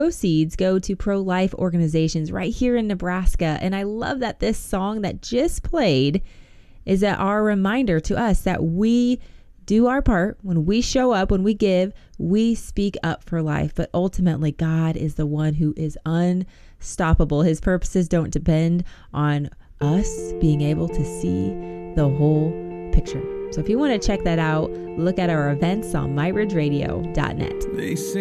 Proceeds go to pro-life organizations right here in Nebraska. And I love that this song that just played is our reminder to us that we do our part. When we show up, when we give, we speak up for life. But ultimately, God is the one who is unstoppable. His purposes don't depend on us being able to see the whole picture. So if you want to check that out, look at our events on myridgeradio.net.